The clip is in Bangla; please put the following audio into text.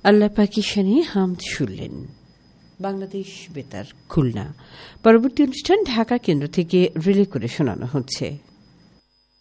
আল্লাহ পাকিস্তানি হামদ শুনলেন। বাংলাদেশ বেতার খুলনা। পরবর্তী অনুষ্ঠান ঢাকা কেন্দ্র থেকে রিলে করে শোনানো হচ্ছে।